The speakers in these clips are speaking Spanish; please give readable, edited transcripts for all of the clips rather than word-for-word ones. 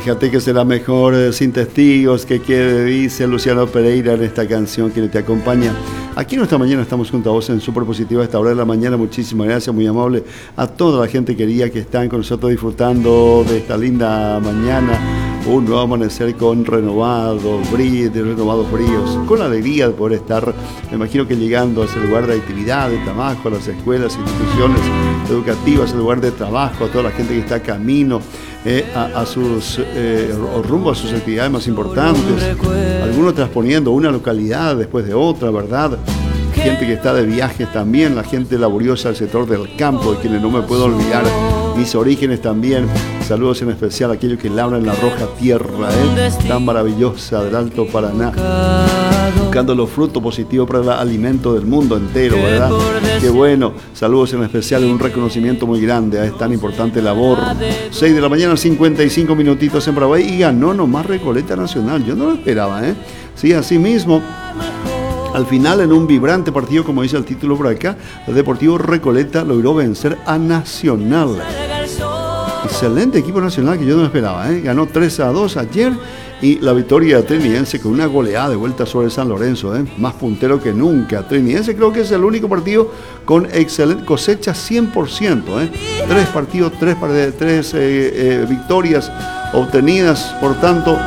Fíjate que será mejor sin testigos que quede, dice Luciano Pereira en esta canción que te acompaña. Aquí en esta mañana estamos junto a vos en Super Positiva a esta hora de la mañana. Muchísimas gracias, muy amable a toda la gente querida que están con nosotros disfrutando de esta linda mañana. Un nuevo amanecer con renovados bríos, con la alegría de poder estar, me imagino que llegando a ese lugar de actividad, de trabajo, a las escuelas, instituciones educativas, el lugar de trabajo, a toda la gente que está camino a sus rumbo a sus actividades más importantes, algunos transponiendo una localidad después de otra, ¿verdad? Gente que está de viajes también, la gente laboriosa del sector del campo, de quienes no me puedo olvidar, mis orígenes también. Saludos en especial a aquellos que labran la roja tierra, tan maravillosa del Alto Paraná, buscando los frutos positivos para el alimento del mundo entero, ¿verdad? Qué bueno. Saludos en especial, un reconocimiento muy grande a esta tan importante labor. 6 de la mañana, 55 minutitos en Paraguay, y ganó nomás Recoleta Nacional. Yo no lo esperaba, Sí, así mismo. Al final, en un vibrante partido, como dice el título por acá, el Deportivo Recoleta logró vencer a Nacional. Excelente equipo nacional que yo no esperaba, Ganó 3-2 ayer, y la victoria trinidense con una goleada de vuelta sobre San Lorenzo, más puntero que nunca. Trinidense creo que es el único partido con excelente cosecha 100%, 3 partidos, 3 victorias obtenidas, por tanto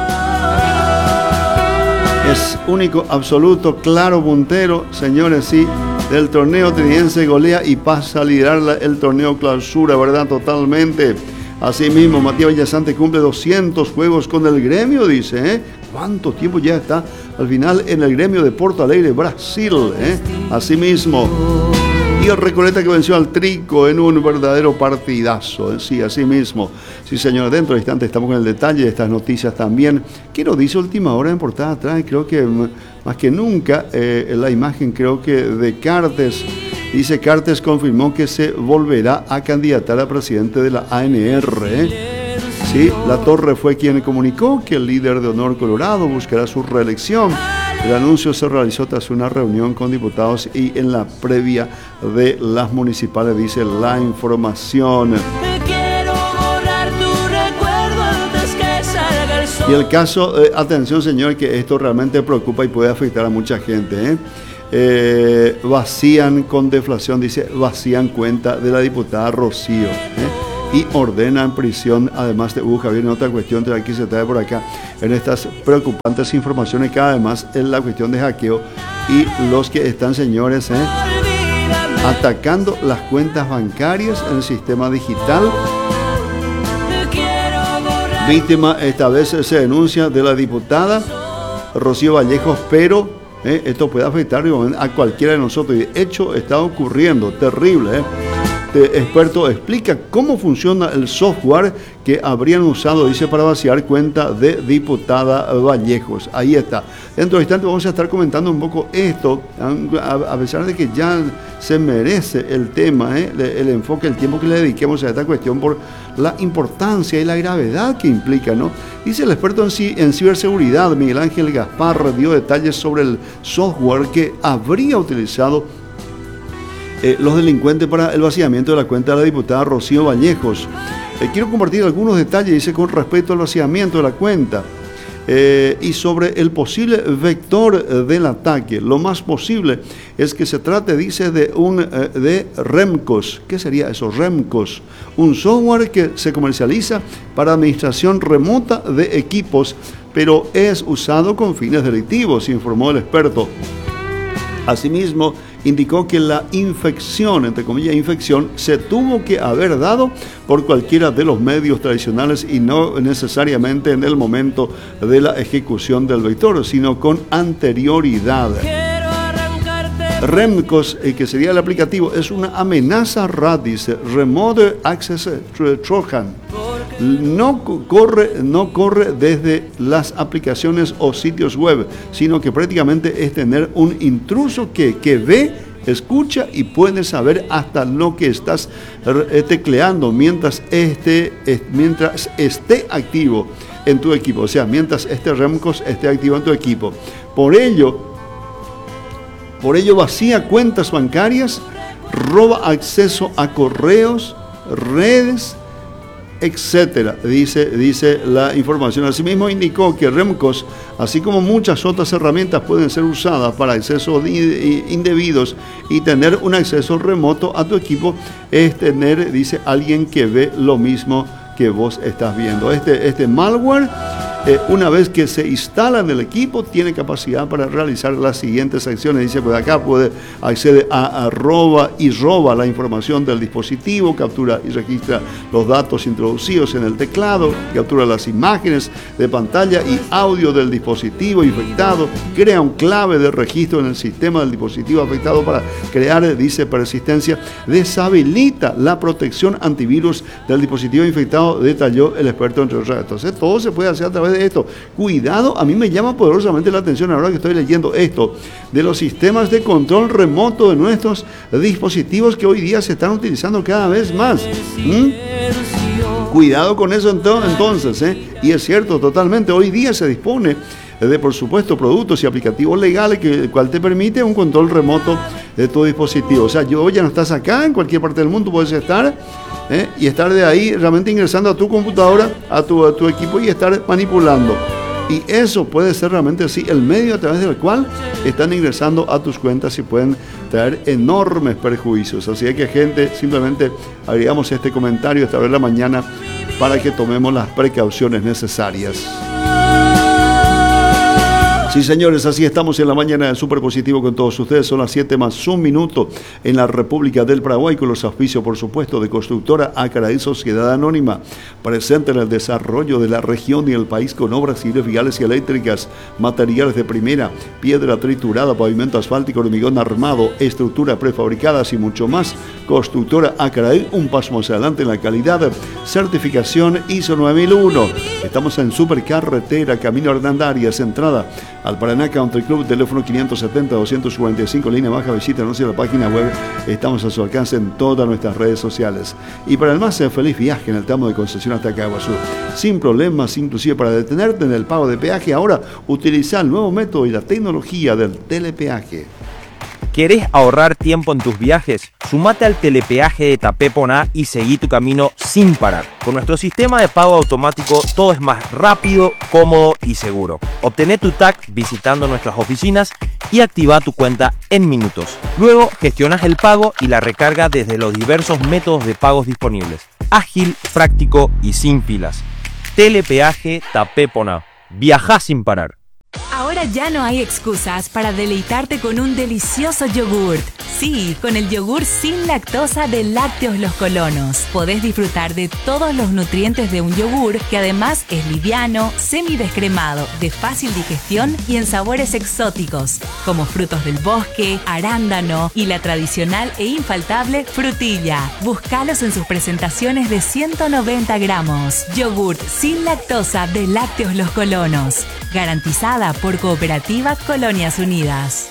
es único, absoluto, claro puntero, señores, sí, del torneo trinidense. Golea y pasa a liderar el torneo clausura, ¿verdad? Totalmente. Asimismo, Matías Villasante cumple 200 juegos con el gremio, dice, ¿Cuánto tiempo ya está al final en el gremio de Porto Alegre, Brasil, Asimismo. Y el Recoleta que venció al Trico en un verdadero partidazo. Sí, así mismo. Sí, señor. Dentro de instantes estamos con el detalle de estas noticias también. ¿Qué nos dice última hora en portada atrás? Creo que más que nunca la imagen, creo que de Cartes. Dice: Cartes confirmó que se volverá a candidatar a presidente de la ANR. Sí, La Torre fue quien comunicó que el líder de Honor Colorado buscará su reelección. El anuncio se realizó tras una reunión con diputados y en la previa de las municipales, dice la información. Y el caso, atención señor, que esto realmente preocupa y puede afectar a mucha gente. Vacían con deflación, dice, vacían cuenta de la diputada Rocío. Y ordenan prisión, además de Javier, en otra cuestión que aquí se trae por acá, en estas preocupantes informaciones, que además es la cuestión de hackeo y los que están, señores, atacando las cuentas bancarias en el sistema digital. Víctima esta vez se denuncia de la diputada Rocío Vallejos, pero esto puede afectar a cualquiera de nosotros, y de hecho está ocurriendo, terrible. Experto explica cómo funciona el software que habrían usado, dice, para vaciar cuenta de diputada Vallejos. Ahí está. Dentro de instantes vamos a estar comentando un poco esto, a pesar de que ya se merece el tema, el enfoque, el tiempo que le dediquemos a esta cuestión por la importancia y la gravedad que implica, ¿no? Dice el experto en ciberseguridad, Miguel Ángel Gaspar, dio detalles sobre el software que habría utilizado los delincuentes para el vaciamiento de la cuenta de la diputada Rocío Vallejos. Quiero compartir algunos detalles, dice, con respecto al vaciamiento de la cuenta y sobre el posible vector del ataque. Lo más posible es que se trate, dice, de Remcos. ¿Qué sería eso? Remcos, un software que se comercializa para administración remota de equipos, pero es usado con fines delictivos, informó el experto. Asimismo, indicó que la infección, entre comillas infección, se tuvo que haber dado por cualquiera de los medios tradicionales y no necesariamente en el momento de la ejecución del vector, sino con anterioridad. Remcos, que sería el aplicativo, es una amenaza RAT, dice, Remote Access Trojan. No corre desde las aplicaciones o sitios web, sino que prácticamente es tener un intruso que ve, escucha y puede saber hasta lo que estás tecleando mientras esté activo en tu equipo. O sea, mientras este Remcos esté activo en tu equipo. Por ello vacía cuentas bancarias, roba acceso a correos, redes, etcétera, dice la información. Asimismo indicó que Remcos, así como muchas otras herramientas, pueden ser usadas para accesos indebidos, y tener un acceso remoto a tu equipo es tener, dice, alguien que ve lo mismo que vos estás viendo. Este malware, una vez que se instala en el equipo, tiene capacidad para realizar las siguientes acciones. Dice, pues acá puede acceder a roba la información del dispositivo, captura y registra los datos introducidos en el teclado, captura las imágenes de pantalla y audio del dispositivo infectado, crea un clave de registro en el sistema del dispositivo afectado para crear, dice, persistencia, deshabilita la protección antivirus del dispositivo infectado, detalló el experto, entre otras. Entonces, todo se puede hacer a través de esto. Cuidado, a mí me llama poderosamente la atención ahora que estoy leyendo esto de los sistemas de control remoto de nuestros dispositivos que hoy día se están utilizando cada vez más. Cuidado con eso entonces, y es cierto totalmente, hoy día se dispone de, por supuesto, productos y aplicativos legales el cual te permite un control remoto de tu dispositivo. O sea, ya no estás acá, en cualquier parte del mundo puedes estar, y estar de ahí realmente ingresando a tu computadora, a tu equipo, y estar manipulando. Y eso puede ser realmente así el medio a través del cual están ingresando a tus cuentas y pueden traer enormes perjuicios. Así que, gente, simplemente agregamos este comentario esta hora de la mañana para que tomemos las precauciones necesarias. Sí, señores, así estamos en la mañana de Súper Positivo con todos ustedes. Son las 7:01 en la República del Paraguay, con los auspicios, por supuesto, de Constructora Acaraí Sociedad Anónima, presente en el desarrollo de la región y el país con obras civiles, viales y eléctricas, materiales de primera, piedra triturada, pavimento asfáltico, hormigón armado, estructuras prefabricadas y mucho más. Constructora Acaraí, un paso más adelante en la calidad. Certificación ISO 9001. Estamos en Supercarretera, Camino Hernandarias, entrada al Paraná Country Club, teléfono 570-245, línea baja. Visítanos en la página web. Estamos a su alcance en todas nuestras redes sociales. Y para el más feliz viaje en el tramo de concesión hasta Caguazú, sin problemas, inclusive para detenerte en el pago de peaje, ahora utiliza el nuevo método y la tecnología del telepeaje. ¿Querés ahorrar tiempo en tus viajes? Sumate al telepeaje de Tapé Poná y seguí tu camino sin parar. Con nuestro sistema de pago automático, todo es más rápido, cómodo y seguro. Obtené tu TAC visitando nuestras oficinas y activa tu cuenta en minutos. Luego, gestionas el pago y la recarga desde los diversos métodos de pagos disponibles. Ágil, práctico y sin filas. Telepeaje Tapé Poná. Viajá sin parar. Ahora ya no hay excusas para deleitarte con un delicioso yogurt. Sí, con el yogur sin lactosa de Lácteos Los Colonos. Podés disfrutar de todos los nutrientes de un yogur que además es liviano, semidescremado, de fácil digestión y en sabores exóticos, como frutos del bosque, arándano y la tradicional e infaltable frutilla. Búscalos en sus presentaciones de 190 gramos. Yogurt sin lactosa de Lácteos Los Colonos. Garantizada por Cooperativa Colonias Unidas.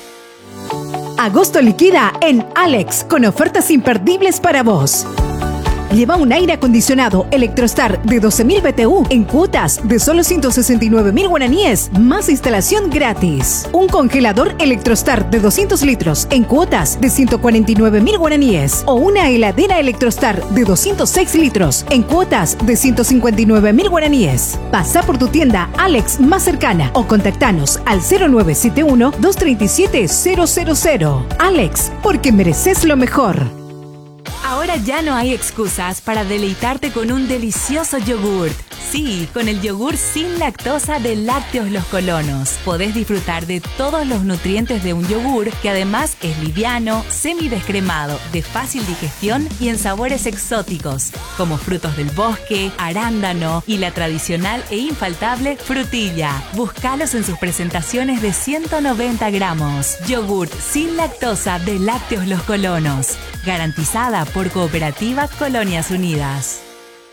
Agosto liquida en Alex con ofertas imperdibles para vos. Lleva un aire acondicionado Electrostar de 12.000 BTU en cuotas de solo 169.000 guaraníes, más instalación gratis. Un congelador Electrostar de 200 litros en cuotas de 149.000 guaraníes. O una heladera Electrostar de 206 litros en cuotas de 159.000 guaraníes. Pasa por tu tienda Alex más cercana o contactanos al 0971-237-000. Alex, porque mereces lo mejor. Ahora ya no hay excusas para deleitarte con un delicioso yogurt. Sí, con el yogur sin lactosa de Lácteos Los Colonos. Podés disfrutar de todos los nutrientes de un yogur que además es liviano, semidescremado, de fácil digestión y en sabores exóticos, como frutos del bosque, arándano y la tradicional e infaltable frutilla. Búscalos en sus presentaciones de 190 gramos. Yogurt sin lactosa de Lácteos Los Colonos. Garantizada por Cooperativa Colonias Unidas.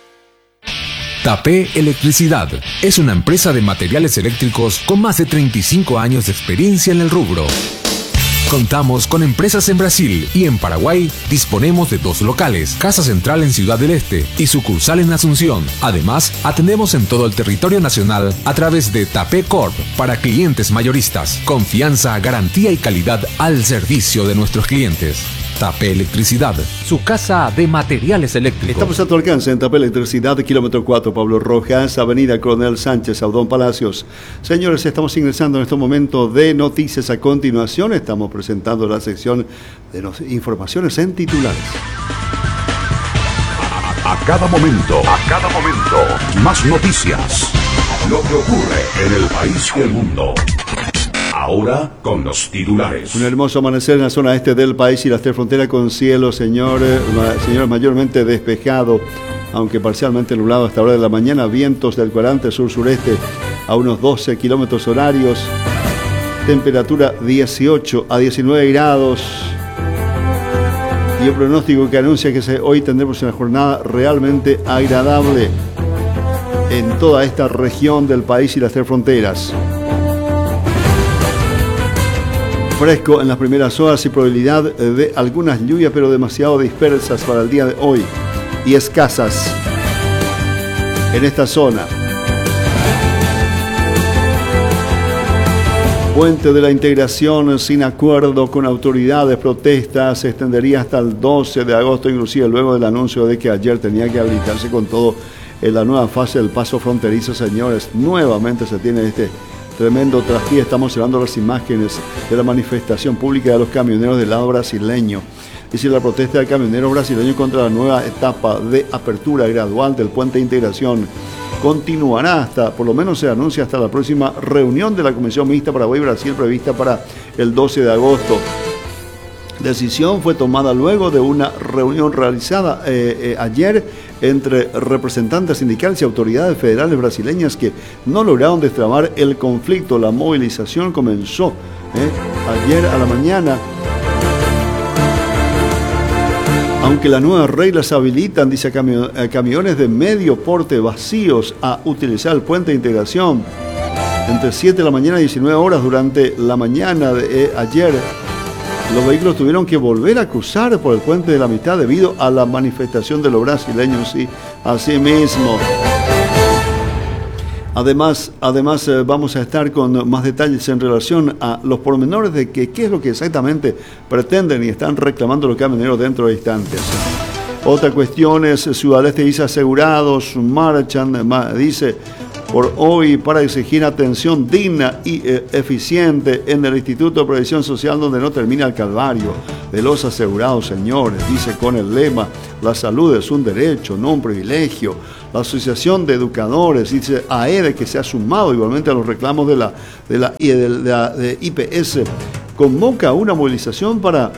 Tapé Electricidad es una empresa de materiales eléctricos con más de 35 años de experiencia en el rubro. Contamos con empresas en Brasil y en Paraguay. Disponemos de 2 locales, Casa Central en Ciudad del Este y sucursal en Asunción. Además, atendemos en todo el territorio nacional a través de Tapé Corp para clientes mayoristas. Confianza, garantía y calidad al servicio de nuestros clientes. Tapé Electricidad, su casa de materiales eléctricos. Estamos a tu alcance en Tapé Electricidad, kilómetro 4, Pablo Rojas, avenida Coronel Sánchez, Audón Palacios. Señores, estamos ingresando en este momento de noticias. A continuación estamos presentando la sección de informaciones en titulares. A cada momento, más noticias. Lo que ocurre en el país y el mundo. Ahora con los titulares. Un hermoso amanecer en la zona este del país y la frontera con cielo, señores, mayormente despejado, aunque parcialmente nublado hasta hora de la mañana. Vientos del cuadrante sur-sureste a unos 12 kilómetros horarios. Temperatura 18 a 19 grados. Y un pronóstico que anuncia que hoy tendremos una jornada realmente agradable en toda esta región del país y las tres fronteras. Fresco en las primeras horas y probabilidad de algunas lluvias, pero demasiado dispersas para el día de hoy y escasas en esta zona. Puente de la Integración sin acuerdo con autoridades, protestas, se extendería hasta el 12 de agosto, inclusive luego del anuncio de que ayer tenía que habilitarse con todo en la nueva fase del paso fronterizo. Señores, nuevamente se tiene este tremendo traspié. Estamos llevando las imágenes de la manifestación pública de los camioneros del lado brasileño. Es decir, la protesta de camioneros brasileños contra la nueva etapa de apertura gradual del puente de integración continuará hasta, por lo menos se anuncia, hasta la próxima reunión de la Comisión Mixta Paraguay-Brasil prevista para el 12 de agosto. Decisión fue tomada luego de una reunión realizada ayer entre representantes sindicales y autoridades federales brasileñas que no lograron destrabar el conflicto. La movilización comenzó ayer a la mañana. Aunque las nuevas reglas habilitan, dice, camiones de medio porte vacíos a utilizar el puente de integración entre 7 de la mañana y 19 horas durante la mañana de ayer, los vehículos tuvieron que volver a cruzar por el puente de la Amistad debido a la manifestación de los brasileños, y así mismo. Además, vamos a estar con más detalles en relación a los pormenores de qué es lo que exactamente pretenden y están reclamando los camioneros dentro de instantes. Otra cuestión es Ciudad del Este dice asegurados marchan, dice, por hoy para exigir atención digna y eficiente en el Instituto de Previsión Social, donde no termina el calvario de los asegurados, señores. Dice con el lema, la salud es un derecho, no un privilegio. La Asociación de Educadores, dice AEDE, que se ha sumado igualmente a los reclamos de IPS, convoca una movilización para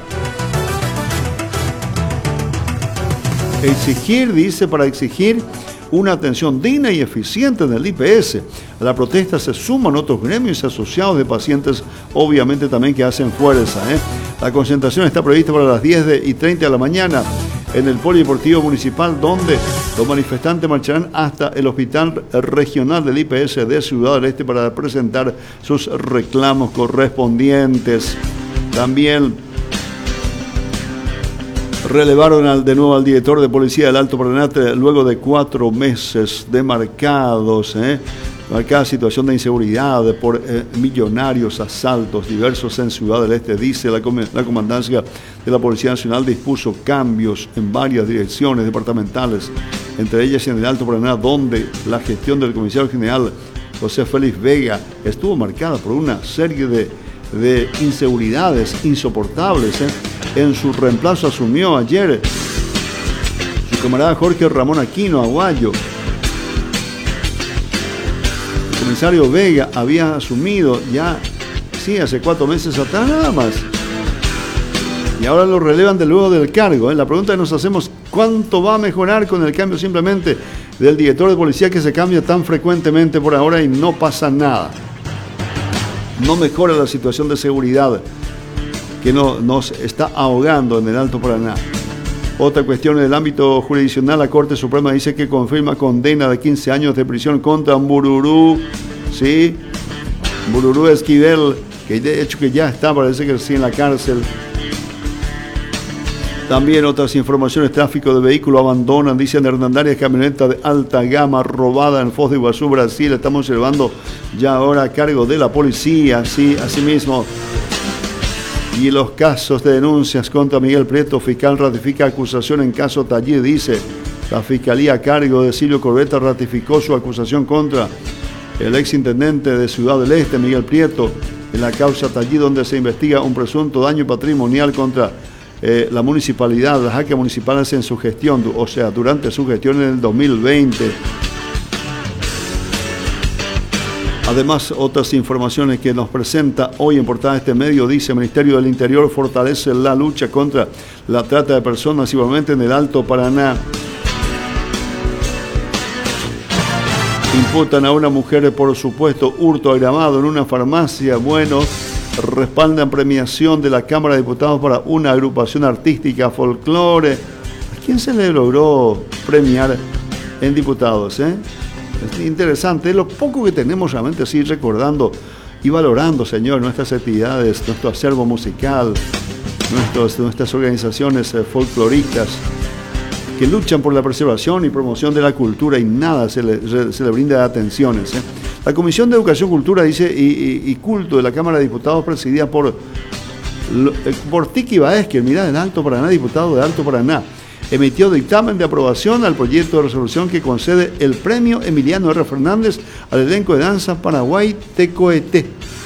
exigir una atención digna y eficiente en el IPS. A la protesta se suman otros gremios asociados de pacientes, obviamente también, que hacen fuerza. La concentración está prevista para las 10:30 de la mañana en el Polideportivo Municipal, donde los manifestantes marcharán hasta el Hospital Regional del IPS de Ciudad del Este para presentar sus reclamos correspondientes. También relevaron de nuevo al director de policía del Alto Paraná luego de 4 meses de marcada situación de inseguridad por millonarios asaltos diversos en Ciudad del Este. Dice la comandancia de la Policía Nacional dispuso cambios en varias direcciones departamentales, entre ellas en el Alto Paraná, donde la gestión del comisario general José Félix Vega estuvo marcada por una serie de inseguridades insoportables. En su reemplazo asumió ayer su camarada Jorge Ramón Aquino Aguayo. El comisario Vega había asumido ya, hace 4 meses atrás nada más. Y ahora lo relevan de luego del cargo. La pregunta que nos hacemos, ¿cuánto va a mejorar con el cambio simplemente del director de policía, que se cambia tan frecuentemente por ahora y no pasa nada? No mejora la situación de seguridad que nos está ahogando en el Alto Paraná. Otra cuestión en el ámbito jurisdiccional, la Corte Suprema dice que confirma condena de 15 años de prisión contra Mbururú, ¿sí? Mbururú Esquivel, que de hecho que ya está, parece que sí, en la cárcel. También otras informaciones, tráfico de vehículos abandonan, dicen Hernandarias, camioneta de alta gama robada en Foz de Iguazú, Brasil. Estamos observando ya ahora a cargo de la policía, sí, asimismo. Y los casos de denuncias contra Miguel Prieto, fiscal ratifica acusación en caso Tallí, dice. La fiscalía a cargo de Silvio Corbetta ratificó su acusación contra el exintendente de Ciudad del Este, Miguel Prieto, en la causa Tallí, donde se investiga un presunto daño patrimonial contra la municipalidad, las arcas municipales en su gestión, o sea, durante su gestión en el 2020. Además, otras informaciones que nos presenta hoy en portada este medio, dice: el Ministerio del Interior fortalece la lucha contra la trata de personas, igualmente en el Alto Paraná. Imputan a una mujer por supuesto hurto agravado en una farmacia. Bueno, respaldan premiación de la Cámara de Diputados para una agrupación artística folclore. ¿A quién se le logró premiar en diputados? Es interesante, lo poco que tenemos realmente, sí, recordando y valorando, señor, nuestras actividades, nuestro acervo musical, nuestras organizaciones folcloristas que luchan por la preservación y promoción de la cultura, y nada se le brinda atenciones. La Comisión de Educación, Cultura, dice, y Culto de la Cámara de Diputados, presidida por Tiki Baezquez, mirá, del Alto Paraná, diputado de Alto Paraná, emitió dictamen de aprobación al proyecto de resolución que concede el premio Emiliano R. Fernández al elenco de danza Paraguay Tecoeté.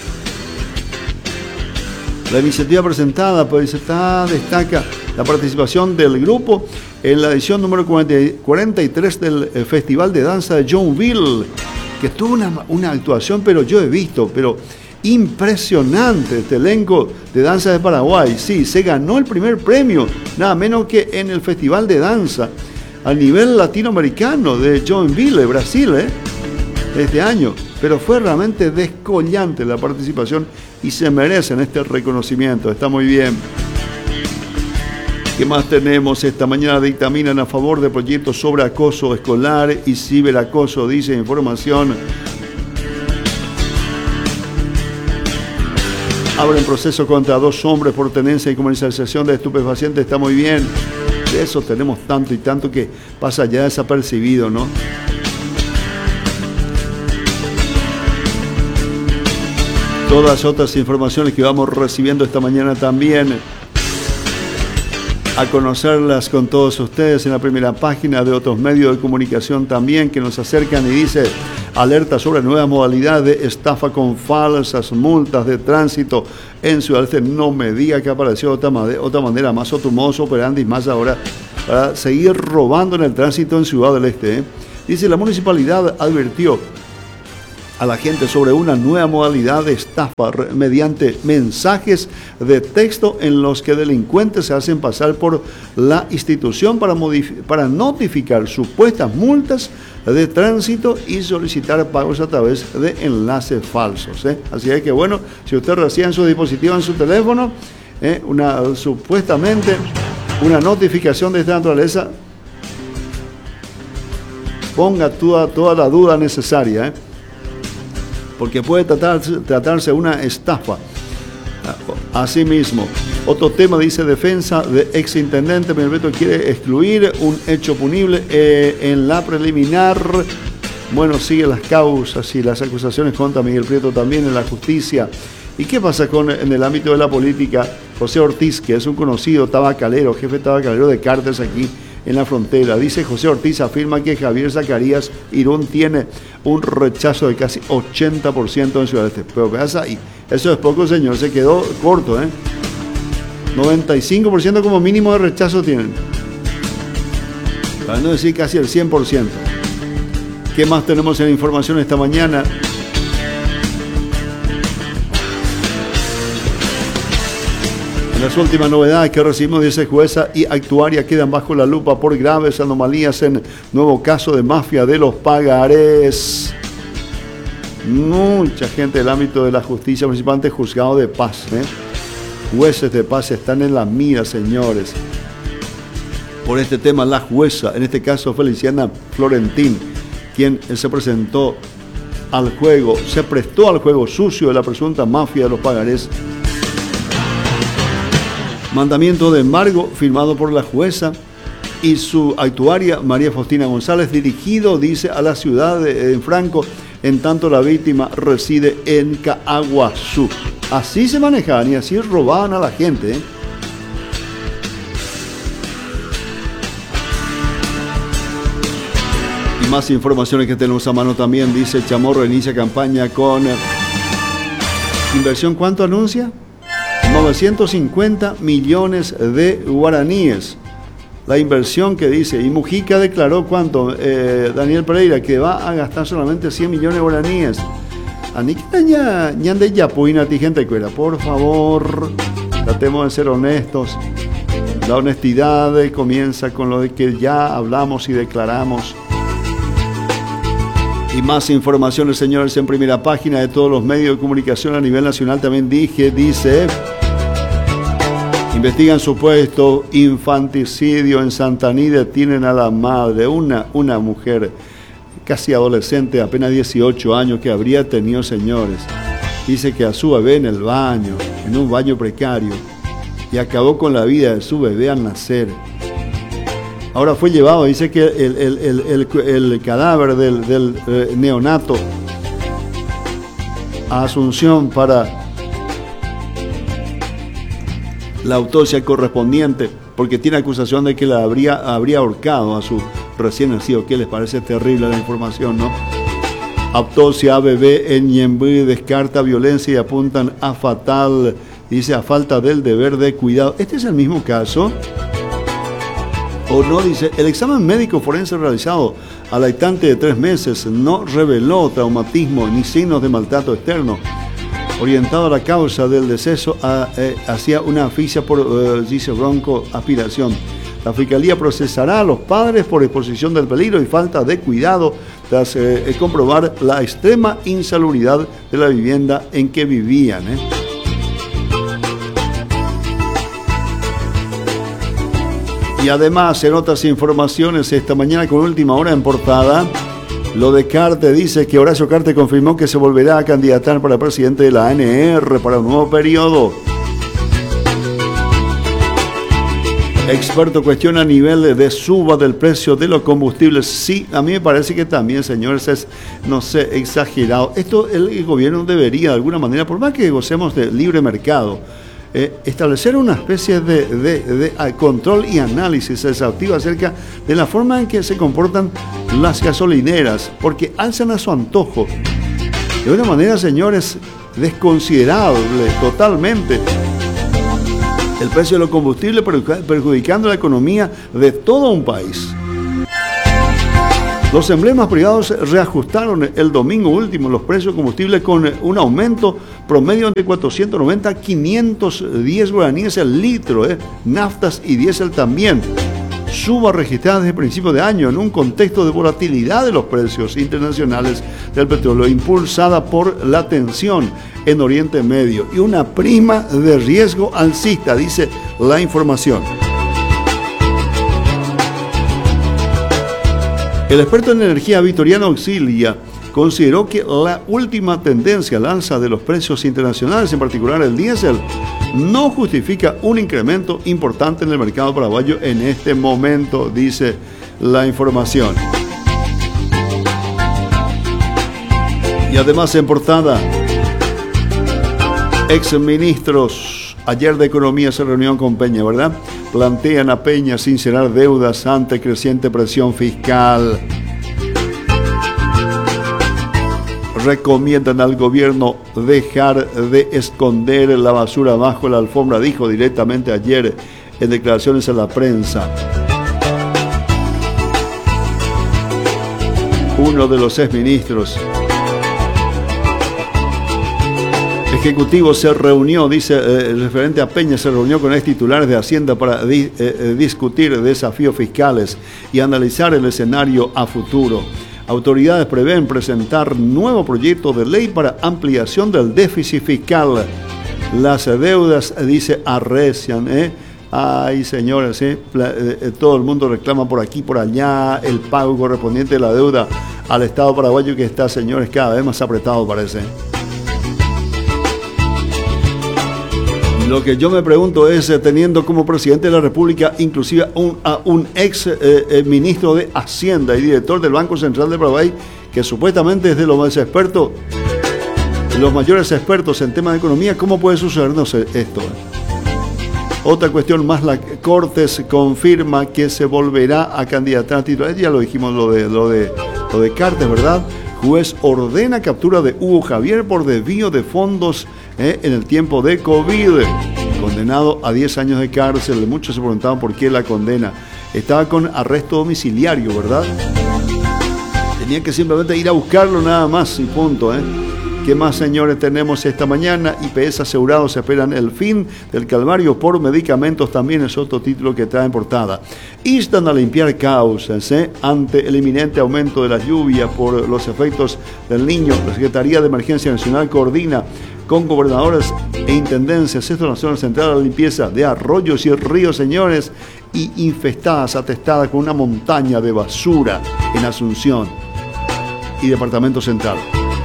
La iniciativa presentada destaca la participación del grupo en la edición número 43 del Festival de Danza de Joinville, que tuvo una actuación, pero yo he visto, impresionante, este elenco de danza de Paraguay. Sí, se ganó el primer premio, nada menos que en el Festival de Danza a nivel latinoamericano de Joinville, Brasil, este año. Pero fue realmente descollante la participación y se merecen este reconocimiento. Está muy bien. ¿Qué más tenemos? Esta mañana dictaminan a favor de proyectos sobre acoso escolar y ciberacoso, dice información. Abren proceso contra 2 hombres por tenencia y comercialización de estupefacientes. Está muy bien. De eso tenemos tanto y tanto que pasa ya desapercibido, ¿no? Todas otras informaciones que vamos recibiendo esta mañana también, a conocerlas con todos ustedes en la primera página de otros medios de comunicación también que nos acercan, y dice: alerta sobre nuevas modalidades de estafa con falsas multas de tránsito en Ciudad del Este. No me diga que apareció otra manera más, otro modus operandi más ahora para seguir robando en el tránsito en Ciudad del Este. Dice: la municipalidad advirtió a la gente sobre una nueva modalidad de estafa mediante mensajes de texto en los que delincuentes se hacen pasar por la institución para notificar supuestas multas de tránsito y solicitar pagos a través de enlaces falsos. Así es que, bueno, si usted recibe en su dispositivo, en su teléfono, supuestamente una notificación de esta naturaleza, ponga toda la duda necesaria, porque puede tratarse de una estafa. Asimismo, otro tema, dice: defensa de exintendente Miguel Prieto quiere excluir un hecho punible en la preliminar. Bueno, sigue las causas y las acusaciones contra Miguel Prieto también en la justicia. ¿Y qué pasa en el ámbito de la política? José Ortiz, que es un conocido tabacalero, jefe tabacalero de cárteles aquí en la frontera. Dice: José Ortiz afirma que Javier Zacarías Irún tiene un rechazo de casi 80% en Ciudad Este. Pero veas ahí, eso es poco, señor, se quedó corto, 95% como mínimo de rechazo tienen, para no decir casi el 100%. ¿Qué más tenemos en información esta mañana? Las últimas novedades que recibimos, dice: jueza y actuaria quedan bajo la lupa por graves anomalías en nuevo caso de mafia de los pagarés. Mucha gente del ámbito de la justicia, principalmente juzgado de paz, jueces de paz están en la mira, señores, por este tema. La jueza, en este caso Feliciana Florentín, quien se prestó al juego sucio de la presunta mafia de los pagarés. Mandamiento de embargo firmado por la jueza y su actuaria María Faustina González, dirigido, dice, a la ciudad de Franco, en tanto la víctima reside en Caaguazú. Así se manejaban y así robaban a la gente, ¿eh? Y más informaciones que tenemos a mano también. Dice Chamorro inicia campaña con inversión. ¿Cuánto anuncia? 950 millones de guaraníes. La inversión que dice. Y Mujica declaró cuánto, Daniel Pereira, que va a gastar solamente 100 millones de guaraníes. Por favor, tratemos de ser honestos. La honestidad comienza con lo de que ya hablamos y declaramos. Y más informaciones, señores, en primera página de todos los medios de comunicación a nivel nacional. También dice, investigan supuesto infanticidio en Santaní, detienen a la madre, una mujer casi adolescente, apenas 18 años, que habría tenido, señores. Dice que a su bebé en el baño, en un baño precario, y acabó con la vida de su bebé al nacer. Ahora fue llevado, dice que el cadáver del neonato a Asunción para la autopsia correspondiente, porque tiene acusación de que la habría ahorcado a su recién nacido. ¿Qué les parece? Terrible la información, ¿no? Autopsia a bebé en Ñemby, descarta violencia y apuntan a fatal, dice, a falta del deber de cuidado. ¿Este es el mismo caso? O no, dice, el examen médico forense realizado al laitante de 3 meses no reveló traumatismo ni signos de maltrato externo. Orientado a la causa del deceso, hacia una asfixia por, dice, broncoaspiración. La Fiscalía procesará a los padres por exposición del peligro y falta de cuidado tras comprobar la extrema insalubridad de la vivienda en que vivían. Y además, en otras informaciones, esta mañana con última hora en portada, lo de Carte dice que Horacio Carte confirmó que se volverá a candidatar para presidente de la ANR para un nuevo periodo. Experto cuestiona nivel de suba del precio de los combustibles. Sí, a mí me parece que también, señores, es, no sé, exagerado. Esto el gobierno debería, de alguna manera, por más que gocemos de libre mercado, establecer una especie de control y análisis exhaustivo acerca de la forma en que se comportan las gasolineras, porque alzan a su antojo de una manera, señores, desconsiderable totalmente el precio de los combustibles, perjudicando la economía de todo un país. Los emblemas privados reajustaron el domingo último los precios de combustible con un aumento promedio de 490 a 510 guaraníes el litro, naftas y diésel también. Suba registrada desde principios de año en un contexto de volatilidad de los precios internacionales del petróleo, impulsada por la tensión en Oriente Medio y una prima de riesgo alcista, dice la información. El experto en energía Vitoriano Auxilia consideró que la última tendencia al alza de los precios internacionales, en particular el diésel, no justifica un incremento importante en el mercado paraguayo en este momento, dice la información. Y además en portada, exministros ayer de Economía se reunieron con Peña, ¿verdad? Plantean a Peña sincerar deudas ante creciente presión fiscal. Recomiendan al gobierno dejar de esconder la basura bajo la alfombra, dijo directamente ayer en declaraciones a la prensa. Uno de los exministros ejecutivo se reunió, dice, referente a Peña, se reunió con ex titulares de Hacienda para discutir desafíos fiscales y analizar el escenario a futuro. Autoridades prevén presentar nuevo proyecto de ley para ampliación del déficit fiscal. Las deudas, dice, arrecian, Ay, señores, todo el mundo reclama por aquí, por allá, el pago correspondiente de la deuda al Estado paraguayo, que está, señores, cada vez más apretado, parece. Lo que yo me pregunto es, teniendo como presidente de la República inclusive a un ex ministro de Hacienda y director del Banco Central de Paraguay, que supuestamente es de los más expertos, los mayores expertos en temas de economía, ¿cómo puede sucedernos esto? Otra cuestión más, la Cortes confirma que se volverá a candidatar a titular. Ya lo dijimos, lo de Cartes, ¿verdad? Juez ordena captura de Hugo Javier por desvío de fondos en el tiempo de COVID. Condenado a 10 años de cárcel. Muchos se preguntaban por qué la condena. Estaba con arresto domiciliario, ¿verdad? Tenía que simplemente ir a buscarlo nada más y punto, ¿Qué más, señores, tenemos esta mañana? IPS asegurados esperan el fin del calvario por medicamentos, también es otro título que trae en portada. Instan a limpiar causas ante el inminente aumento de las lluvias por los efectos del Niño. La Secretaría de Emergencia Nacional coordina con gobernadores e intendencias. Esto es la zona central de la limpieza de arroyos y ríos, señores, y infestadas, atestadas con una montaña de basura en Asunción y Departamento Central.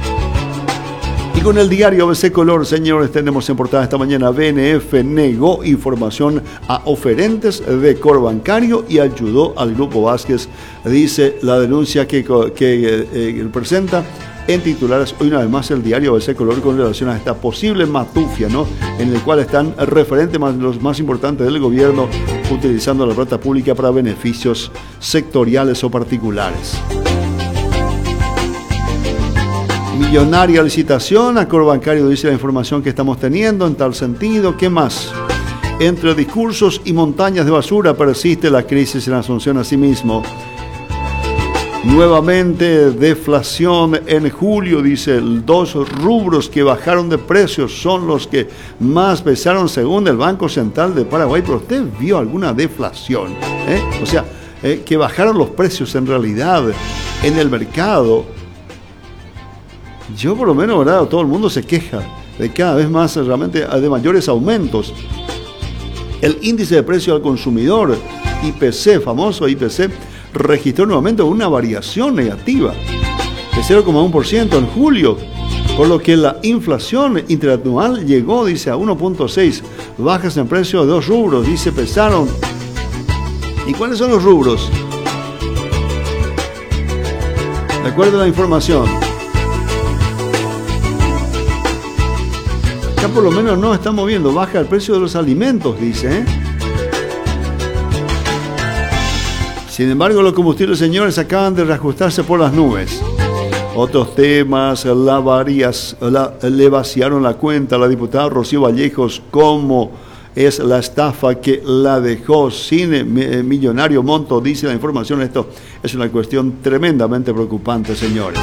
Y con el diario ABC Color, señores, tenemos en portada esta mañana: BNF negó información a oferentes de Corbancario y ayudó al Grupo Vázquez, dice la denuncia que presenta en titulares hoy una vez más el diario ABC Color con relación a esta posible matufia, ¿no? En el cual están referentes los más importantes del gobierno utilizando la plata pública para beneficios sectoriales o particulares. Millonaria licitación a Corbancario, dice la información que estamos teniendo en tal sentido. ¿Qué más? Entre discursos y montañas de basura persiste la crisis en Asunción asimismo. Nuevamente deflación en julio, dice. 2 rubros que bajaron de precios son los que más pesaron según el Banco Central de Paraguay. Pero usted vio alguna deflación, O sea, que bajaron los precios en realidad en el mercado. Yo por lo menos, ¿verdad? Todo el mundo se queja de cada vez más realmente de mayores aumentos. El índice de precio al consumidor, IPC, famoso IPC, registró nuevamente una variación negativa de 0,1% en julio, por lo que la inflación interanual llegó, dice, a 1,6%. Bajas en precio de 2 rubros, dice, pesaron. ¿Y cuáles son los rubros? De acuerdo a la información, acá por lo menos no estamos viendo, baja el precio de los alimentos, dice. Sin embargo, los combustibles, señores, acaban de reajustarse por las nubes. Otros temas, le vaciaron la cuenta a la diputada Rocío Vallejos, cómo es la estafa que la dejó sin millonario monto, dice la información. Esto es una cuestión tremendamente preocupante, señores,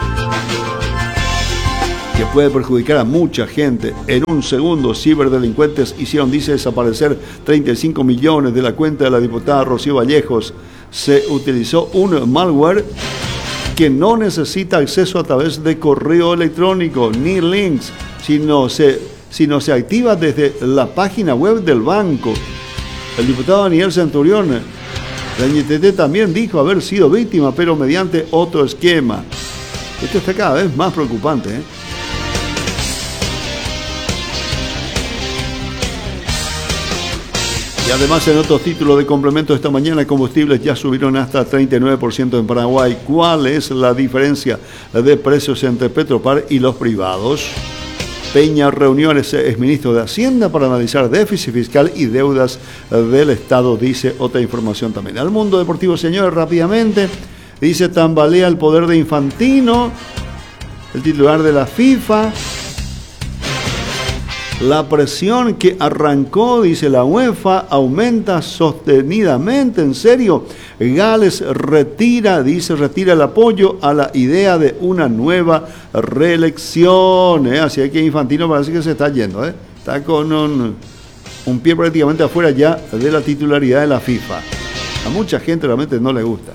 que puede perjudicar a mucha gente. En un segundo, ciberdelincuentes hicieron, dice, desaparecer 35 millones de la cuenta de la diputada Rocío Vallejos. Se utilizó un malware que no necesita acceso a través de correo electrónico ni links, sino se activa desde la página web del banco. El diputado Daniel Centurión de NTT también dijo haber sido víctima, pero mediante otro esquema. Esto está cada vez más preocupante, Y además, en otros títulos de complemento esta mañana, combustibles ya subieron hasta 39% en Paraguay. ¿Cuál es la diferencia de precios entre Petropar y los privados? Peña reunió al exministro de Hacienda para analizar déficit fiscal y deudas del Estado, dice otra información también. Al mundo deportivo, señores, rápidamente, dice: tambalea el poder de Infantino, el titular de la FIFA. La presión que arrancó, dice la UEFA, aumenta sostenidamente. En serio, Gales retira el apoyo a la idea de una nueva reelección. Así que Infantino parece que se está yendo. Está con un pie prácticamente afuera ya de la titularidad de la FIFA. A mucha gente realmente no le gusta.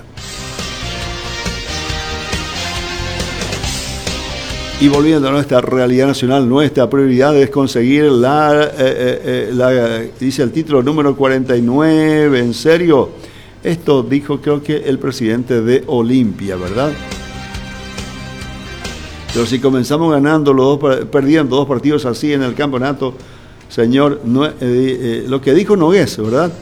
Y volviendo a nuestra realidad nacional, nuestra prioridad es conseguir dice el título número 49. En serio, esto dijo creo que el presidente de Olimpia, ¿verdad? Pero si comenzamos perdiendo 2 partidos así en el campeonato, señor, lo que dijo Nogués, ¿verdad?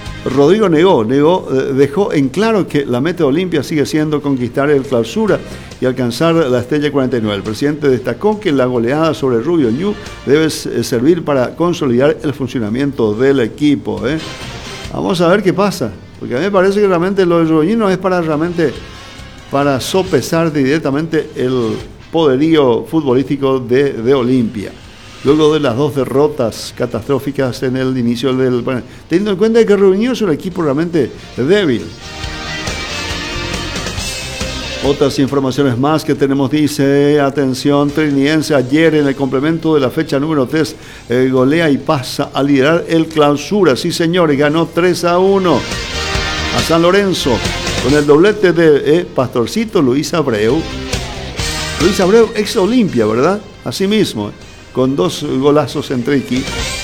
Rodrigo dejó en claro que la meta de Olimpia sigue siendo conquistar el clausura y alcanzar la estrella 49. El presidente destacó que la goleada sobre Rubio Ñu debe servir para consolidar el funcionamiento del equipo. Vamos a ver qué pasa, porque a mí me parece que realmente lo de Rubio Ñu no es para sopesar directamente el poderío futbolístico de Olimpia. Luego de las 2 derrotas catastróficas en el inicio del... Bueno, teniendo en cuenta que Rubio Ñu es un equipo realmente débil. Otras informaciones más que tenemos, dice, atención, Trinidense ayer en el complemento de la fecha número 3, golea y pasa a liderar el Clausura. Sí, señores, ganó 3-1 a San Lorenzo con el doblete de Pastorcito Luis Abreu. Luis Abreu, ex Olimpia, ¿verdad? Así mismo, con 2 golazos en Triqui.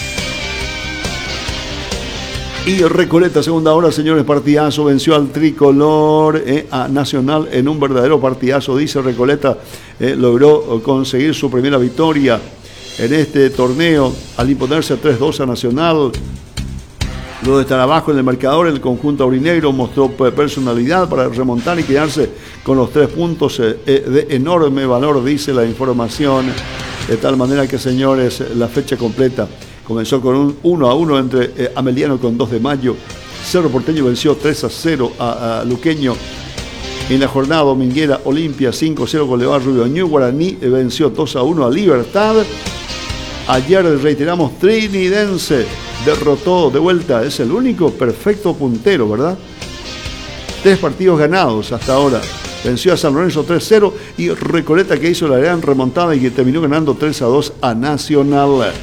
Y Recoleta, segunda hora, señores, partidazo, venció al tricolor a Nacional en un verdadero partidazo, dice Recoleta, logró conseguir su primera victoria en este torneo al imponerse 3-2 a Nacional. Luego de estar abajo en el marcador, el conjunto aurinegro mostró personalidad para remontar y quedarse con los 3 puntos de enorme valor, dice la información, de tal manera que, señores, la fecha completa comenzó con un 1-1 entre Ameliano con 2 de mayo. Cerro Porteño venció 3-0 a Luqueño. En la jornada dominguera, Olimpia 5-0 goleó a Rubio Ñu. Guaraní venció 2-1 a Libertad. Ayer, reiteramos, Trinidense derrotó de vuelta. Es el único perfecto puntero, ¿verdad? 3 partidos ganados hasta ahora. Venció a San Lorenzo 3-0 y Recoleta, que hizo la gran remontada y que terminó ganando 3-2 a Nacional.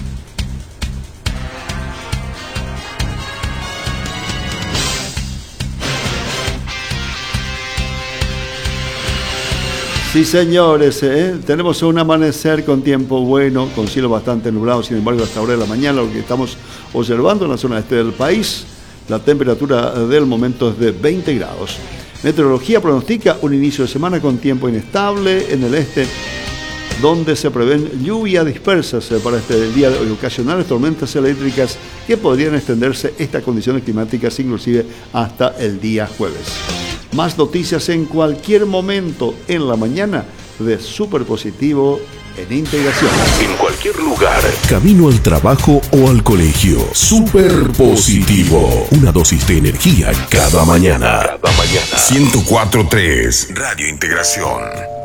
Sí, señores, tenemos un amanecer con tiempo bueno, con cielo bastante nublado, sin embargo, hasta ahora de la mañana, lo que estamos observando en la zona este del país, la temperatura del momento es de 20 grados. Meteorología pronostica un inicio de semana con tiempo inestable en el este, donde se prevén lluvias dispersas para este día de hoy, ocasionales tormentas eléctricas que podrían extenderse estas condiciones climáticas inclusive hasta el día jueves. Más noticias en cualquier momento en la mañana de Superpositivo en Integración. En cualquier lugar. Camino al trabajo o al colegio. Superpositivo. Una dosis de energía cada mañana. 104.3 Radio Integración.